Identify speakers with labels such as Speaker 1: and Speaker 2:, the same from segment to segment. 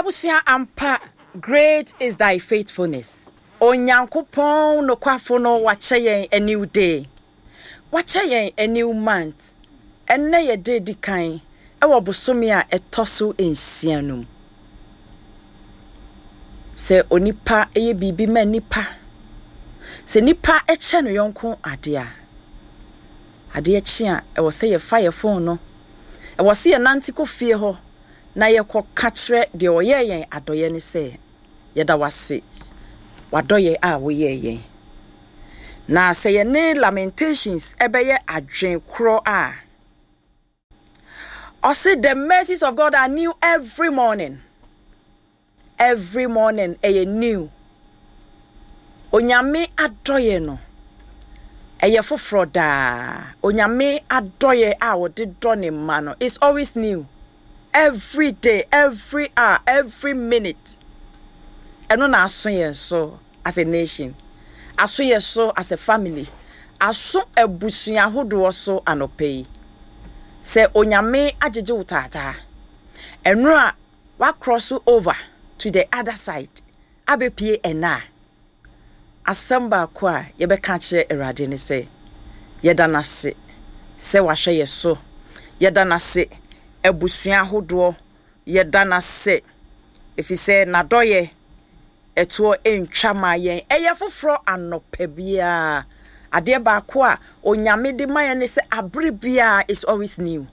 Speaker 1: Abusia ampa, great is thy faithfulness. Onyankopon no kwafo no wache yen a new day. Wache yen a new month. Enne ye day di kan. Ewo bosomi a etoso ensianum. Se onipa eye bibi ma nipa. Se nipa eche no yonko ade a. Ade eche a ewo se ye fire phone no. Ewo se ye nante ko fie ho. Na ye ko katre de oye yen adoye ne se. Yeda wase. Wadoye a wo ye yen. Na se ye ne Lamentations ebeye adwen kro a. I say the mercies of God are new every morning. Every morning eye new. Onyame adoye no. Eye foforo da. Onyame adoye a wo de do ne ma no. It's always new. Every day, every hour, every minute. Eno na aso ye so as a nation. Aso ye so as a family. Aso ebusua hodo so anopai. Se onyame ajeje utata. Eno a wa cross over to the other side. Abepie ena. Asamba kwa yebeka kire Erade ne se. Yeda na se wahwe ye so. Yeda na se ebusua hodo yeda na se. Efi se nadoye eto entwa ma yen eye foforo anopa bia ade ba ko a onyame de maye ne se abre bia is always new,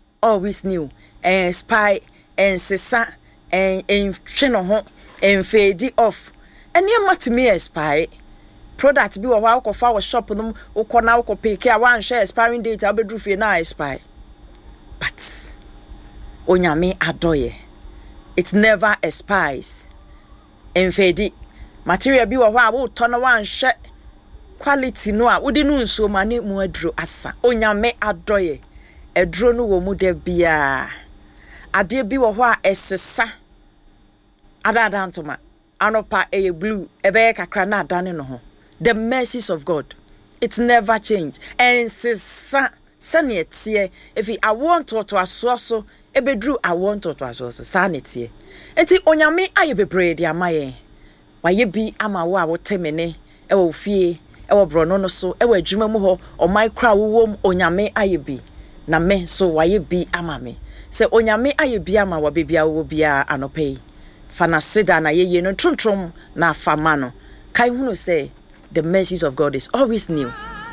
Speaker 1: spy and sesa and tweno ho and fade off ene matime spy product bi wo wa ko fa wo shop no wo na wo pick a wan share expiring date abedru fie na spy, but onyame adoye it never expires. Enfedi material bi wo ho a wo to no wan hwe quality no a wodi no nso ma ne mu aduro asa onyame adoye eduro no wo mu da bia ade bi wo ho a esesa adada ntoma anopa eye blue ebe kakra na adane no ho. The mercies of God, it's never changed. And sesa sane tie if I want to aso ebedru I want to aso sanity. Enti onyame aye bebre de amaye. Waye bi ama wo a wo temene e wo fie e wo brono no so e wo adwuma mu ho o mai kra wo onyame aye bi na me so waye bi ama me. Se onyame aye bi ama wa bibia wo bia anope. Fana seda na ye no trontrom na fama no. Kai hunu say the mercies of God is always new.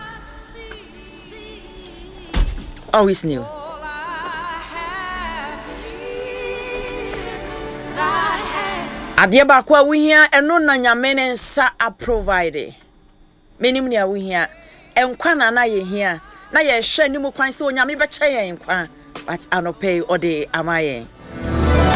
Speaker 1: Always new. Adia ba kwa we here eno na nyame ne nsa a provide. Menim ne a we here enkwa na ye here na ye hwe ni mu kwan se onyame be kye ye nkwa but anope ode amaye.